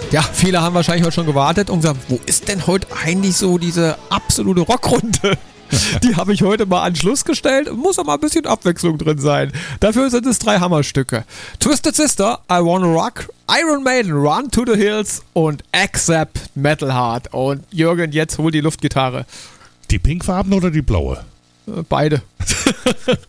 Ja, viele haben wahrscheinlich heute schon gewartet und gesagt, wo ist denn heute eigentlich so diese absolute Rockrunde? Die habe ich heute mal an Schluss gestellt. Muss auch mal ein bisschen Abwechslung drin sein. Dafür sind es 3 Hammerstücke. Twisted Sister, I Wanna Rock, Iron Maiden, Run to the Hills und Accept Metal Heart. Und Jürgen, jetzt hol die Luftgitarre. Die pinkfarbene oder die blaue? Beide.